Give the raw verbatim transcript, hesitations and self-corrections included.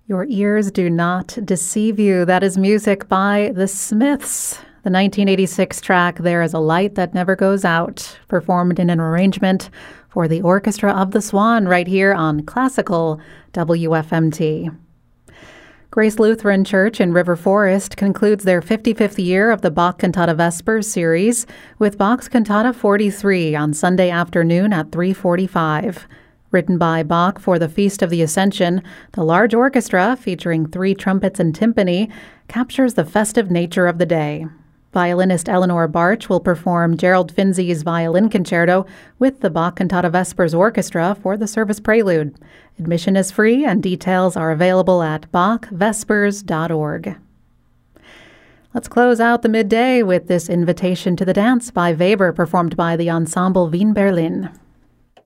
Your ears do not deceive you. That is music by The Smiths. The nineteen eighty-six track, There Is a Light That Never Goes Out, performed in an arrangement for the Orchestra of the Swan right here on Classical W F M T. Grace Lutheran Church in River Forest concludes their fifty-fifth year of the Bach Cantata Vespers series with Bach's Cantata forty-three on Sunday afternoon at three forty-five. Written by Bach for the Feast of the Ascension, the large orchestra, featuring three trumpets and timpani, captures the festive nature of the day. Violinist Eleanor Barch will perform Gerald Finzi's Violin Concerto with the Bach Cantata Vespers Orchestra for the service prelude. Admission is free and details are available at bach vespers dot org. Let's close out the midday with this Invitation to the Dance by Weber, performed by the Ensemble Wien Berlin.